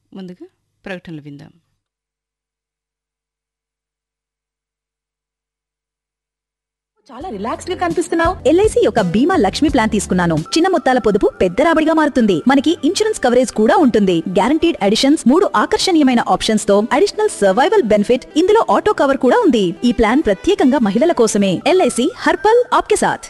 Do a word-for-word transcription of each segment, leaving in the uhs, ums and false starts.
ముందుగా ప్రకటనలు విందాం. చాలా రిలాక్స్డ్ గా కనిపిస్తున్నావు. ఎల్ఐసి యొక్క బీమా లక్ష్మి ప్లాన్ తీసుకున్నాను. చిన్న మొత్తాల పొదుపు పెద్ద రాబడిగా మారుతుంది. మనకి ఇన్సూరెన్స్ కవరేజ్ కూడా ఉంటుంది. గ్యారంటీడ్ అడిషన్స్, మూడు ఆకర్షణీయమైన ఆప్షన్స్ తో అడిషనల్ సర్వైవల్ బెనిఫిట్, ఇందులో ఆటో కవర్ కూడా ఉంది. ఈ ప్లాన్ ప్రత్యేకంగా మహిళల కోసమే. ఎల్ఐసి హర్పల్ ఆప్కే సాథ్.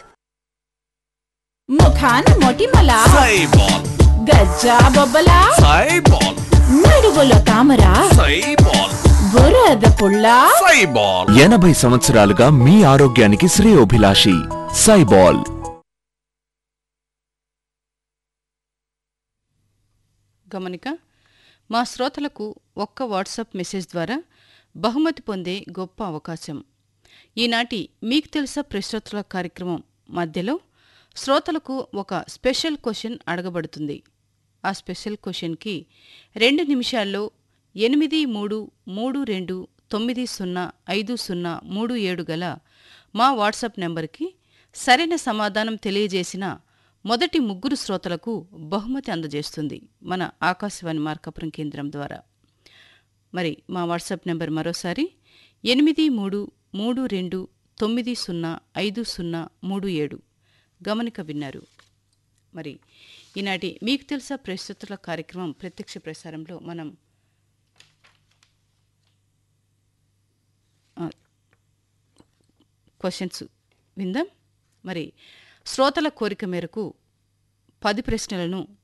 ముఖాన మొటిమల సైబాల్, గజ్జా బొబ్బల సైబాల్, నడుగుల తామర సైబాల్, బురద పుల్ల సైబాల్. ఎనభై సంవత్సరాలుగా మీ ఆరోగ్యానికి శ్రేయోభిలాషి సైబాల్. గమనిక, మా శ్రోతలకు ఒక్క వాట్సాప్ మెసేజ్ ద్వారా బహుమతి పొందే గొప్ప అవకాశం. ఈనాటి మీకు తెలుసా ప్రశ్నోత్తరాల కార్యక్రమం మధ్యలో శ్రోతలకు ఒక స్పెషల్ క్వశ్చన్ అడగబడుతుంది. ఆ స్పెషల్ క్వశ్చన్కి రెండు నిమిషాల్లో ఎనిమిది మూడు మూడు రెండు తొమ్మిది సున్నా ఐదు సున్నా మూడు ఏడు గల మా వాట్సాప్ నెంబర్కి సరైన సమాధానం తెలియజేసిన మొదటి ముగ్గురు శ్రోతలకు బహుమతి అందజేస్తుంది మన ఆకాశవాణి మార్కాపురం కేంద్రం ద్వారా. మరి మా వాట్సాప్ నెంబర్ మరోసారి ఎనిమిది మూడు మూడు రెండు తొమ్మిది సున్నా ఐదు సున్నా మూడు ఏడు. గమనిక విన్నారు. మరి ఈనాటి మీకు తెలుసా ప్రశ్నోత్తరాల కార్యక్రమం ప్రత్యక్ష ప్రసారంలో మనం క్వశ్చన్స్ విందాం. మరి శ్రోతల కోరిక మేరకు పది ప్రశ్నలను